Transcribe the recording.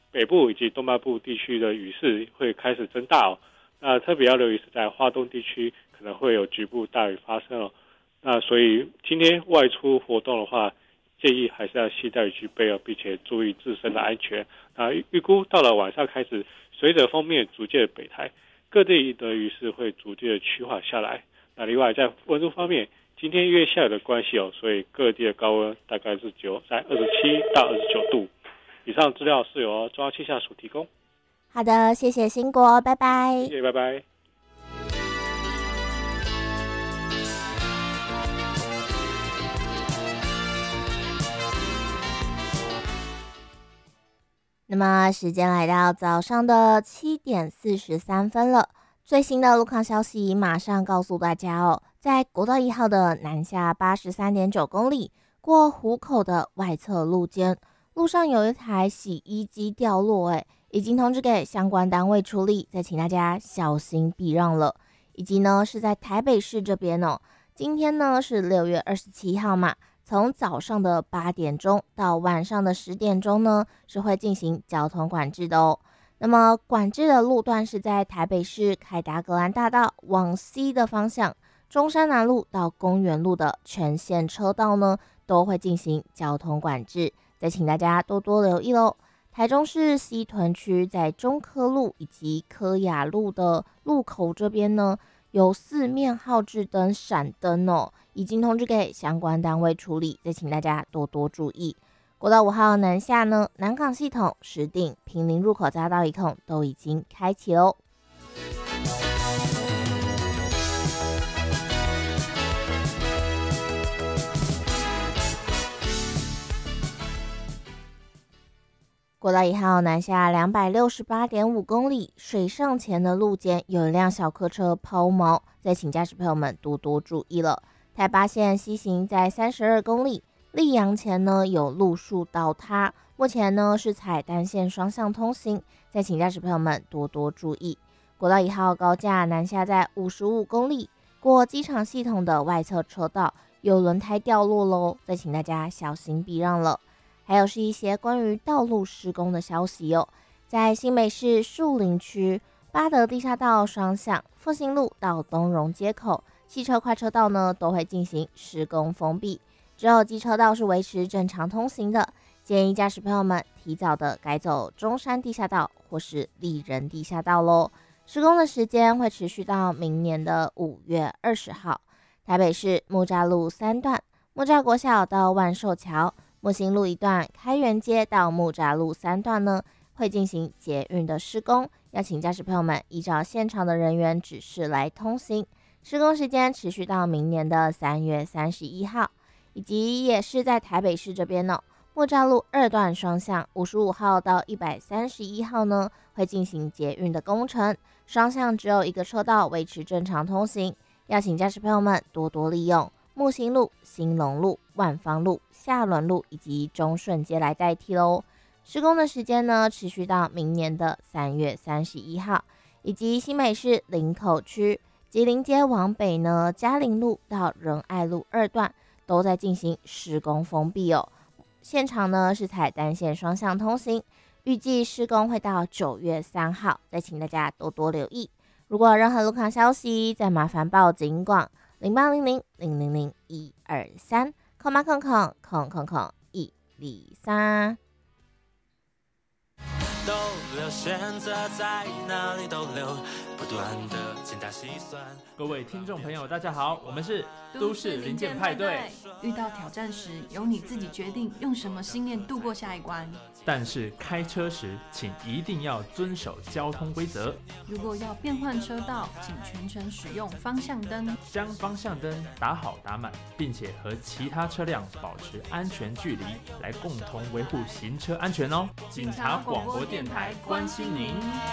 北部以及东半部地区的雨势会开始增大哦。那特别要留意是在花东地区可能会有局部大雨发生哦。那所以今天外出活动的话，建议还是要携带雨具备哦，并且注意自身的安全。那预估到了晚上开始，随着锋面逐渐北抬，各地的雨势会逐渐的趋缓下来。那另外在温度方面，今天因为下雨的关系哦，所以各地的高温大概是在27到29度。以上资料是由中央气象署提供。 好的，谢谢兴国，拜拜。 谢谢，拜拜。 那么时间来到早上的7:43了，最新的路况消息马上告诉大家哦。在国道1号的南下83.9公里，过湖口的外侧路肩，路上有一台洗衣机掉落，已经通知给相关单位处理，再请大家小心避让了。以及呢是在台北市这边哦，今天呢是6月27号嘛。从早上的8点钟到晚上的10点钟呢，是会进行交通管制的哦。那么管制的路段是在台北市凯达格兰大道往西的方向，中山南路到公园路的全线车道呢，都会进行交通管制，再请大家多多留意咯。台中市西屯区在中科路以及科雅路的路口这边呢，有4面号志灯闪灯哦，已经通知给相关单位处理，再请大家多多注意。国道5号南下呢，南港系统、石碇、坪林入口匝道一控都已经开启喽。国道1号南下268.5公里，水上前的路肩有一辆小客车抛锚，再请驾驶朋友们多多注意了。台八线西行在32公里，溧阳前呢有路树倒塌，目前呢是采单线双向通行，再请驾驶朋友们多多注意。国道1号高架南下在55公里，过机场系统的外侧车道有轮胎掉落喽，再请大家小心避让了。还有是一些关于道路施工的消息哦，在新北市树林区八德地下道双向复兴路到东荣街口，汽车快车道呢都会进行施工封闭，只有机车道是维持正常通行的，建议驾驶朋友们提早的改走中山地下道或是立人地下道咯。施工的时间会持续到明年的5月20号。台北市木栅路3段木栅国小到万寿桥，木星路1段开元街到木栅路3段呢，会进行捷运的施工，要请驾驶朋友们依照现场的人员指示来通行。施工时间持续到明年的3月31号，以及也是在台北市这边呢，木栅路2段双向55号到131号呢，会进行捷运的工程，双向只有一个车道维持正常通行，要请驾驶朋友们多多利用木星路、兴隆路、万芳路、下仑路以及中顺街来代替咯。施工的时间呢，持续到明年的3月31号，以及新北市林口区吉林街往北呢，嘉陵路到仁爱路2段都在进行施工封闭哦。现场呢是采单线双向通行，预计施工会到9月3号，再请大家多多留意。如果有任何路况消息，再麻烦报警广0800-000-123空八空空空空空123。 逗留，选择在哪里逗留，不断的精打细算。 各位听众朋友大家好，我们是都市零件派对。 遇到挑战时，由你自己决定用什么信念度过下一关， 但是开车时请一定要遵守交通规则。 如果要变换车道，请全程使用方向灯， 将方向灯打好打满，并且和其他车辆保持安全距离，来共同维护行车安全哦。警察广播电台关心您。